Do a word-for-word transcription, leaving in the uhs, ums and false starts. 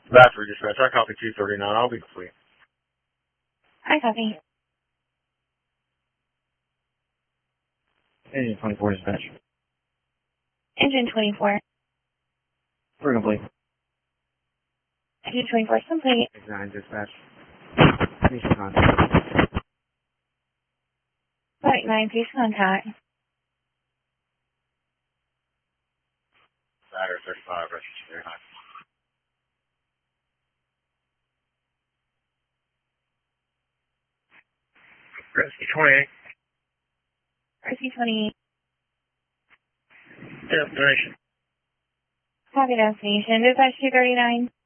Battery dispatch, I copy two thirty-nine. I'll be complete. I copy. Engine twenty-four dispatch. Engine twenty-four. We're complete. Engine twenty-four is complete. nine dispatch. Please contact. Flight nine, please contact. Battery thirty-five, rescue thirty-nine. Rescue twenty-eight. Rescue twenty-eight. Destination. Copy destination. Dispatch two thirty-nine.